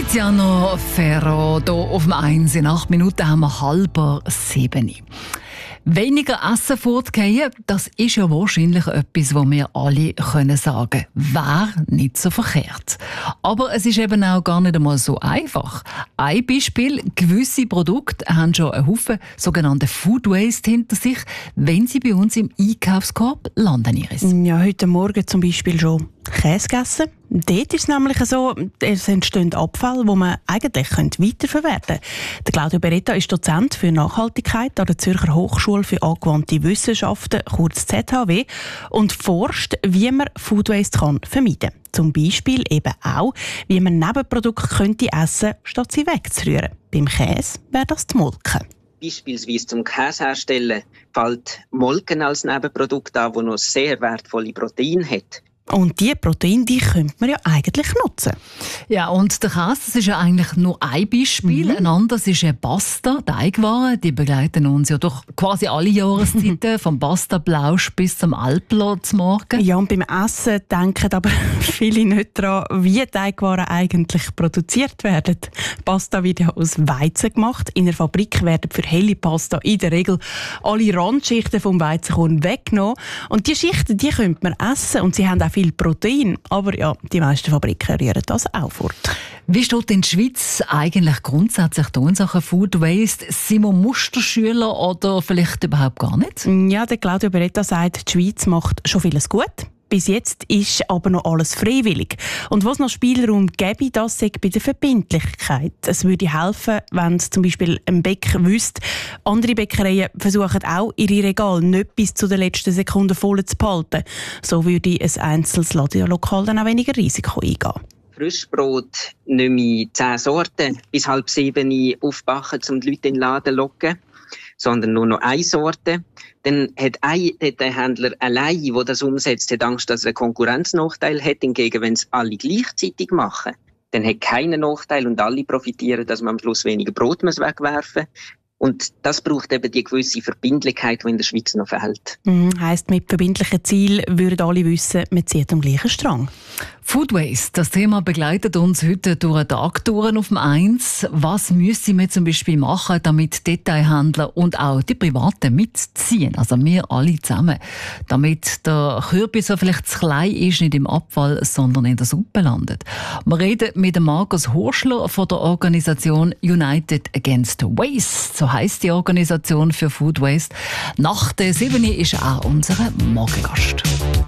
Tiziano Ferro hier auf dem 1. In 8 Minuten haben wir 6:30. Weniger Essen fortgehen, das ist ja wahrscheinlich etwas, was wir alle sagen können. Wäre nicht so verkehrt. Aber es ist eben auch gar nicht einmal so einfach. Ein Beispiel: gewisse Produkte haben schon einen Haufen sogenannte Food Waste hinter sich, wenn sie bei uns im Einkaufskorb landen. Iris. Ja, heute Morgen zum Beispiel schon Käse gegessen. Dort ist es nämlich so, es entstehen Abfälle, die man eigentlich weiterverwerten könnte. Der Claudio Beretta ist Dozent für Nachhaltigkeit an der Zürcher Hochschule für angewandte Wissenschaften, kurz ZHW, und forscht, wie man Food Waste vermeiden kann. Zum Beispiel eben auch, wie man Nebenprodukte könnte essen, statt sie wegzurühren. Beim Käse wäre das die Molke. Beispielsweise zum Käse herstellen fällt Molken als Nebenprodukt an, das noch sehr wertvolle Proteine hat. Und diese Proteine, die könnte man ja eigentlich nutzen. Ja, und der Käse, das ist ja eigentlich nur ein Beispiel. Ein anderes ist eine Pasta, Teigwaren. Die begleiten uns ja durch quasi alle Jahreszeiten, vom Pasta-Blausch bis zum Alplo zum Morgen. Ja, und beim Essen denken aber viele nicht daran, wie Teigwaren eigentlich produziert werden. Pasta wird ja aus Weizen gemacht. In der Fabrik werden für helle Pasta in der Regel alle Randschichten vom Weizenkorn weggenommen. Und diese Schichten, die könnte man essen und sie haben auch viel Protein, aber ja, die meisten Fabriken rühren das auch fort. Wie steht in der Schweiz eigentlich grundsätzlich die Ursache Food Waste? Sind wir Musterschüler oder vielleicht überhaupt gar nicht? Ja, der Claudio Beretta sagt, die Schweiz macht schon vieles gut. Bis jetzt ist aber noch alles freiwillig. Und was noch Spielraum gäbe, das sei bei der Verbindlichkeit. Es würde helfen, wenn es zum Beispiel ein Bäcker wüsste, andere Bäckereien versuchen auch, ihre Regale nicht bis zu der letzten Sekunde voll zu behalten. So würde ein einzelnes Ladenlokal dann auch weniger Risiko eingehen. Frischbrot nicht mehr 10 Sorten bis 6:30 aufbacken, um die Leute in den Laden zu locken, sondern nur noch eine Sorte. Dann hat der Händler allein, der das umsetzt, hat Angst, dass er einen Konkurrenznachteil hat. Hingegen, wenn es alle gleichzeitig machen, dann hat keiner Nachteil und alle profitieren, dass man am Schluss weniger Brot wegwerfen muss. Und das braucht eben die gewisse Verbindlichkeit, die in der Schweiz noch fehlt. Heisst, mit verbindlichen Zielen würden alle wissen, man zieht am gleichen Strang. Food Waste, das Thema begleitet uns heute durch einen Tag auf dem 1. Was müssen wir zum Beispiel machen, damit Detailhändler und auch die Privaten mitziehen, also wir alle zusammen, damit der Kürbis, der vielleicht zu klein ist, nicht im Abfall, sondern in der Suppe landet. Wir reden mit Markus Horschler von der Organisation United Against Waste, so heisst die Organisation für Food Waste. Nach der 7 ist auch unser Morgengast.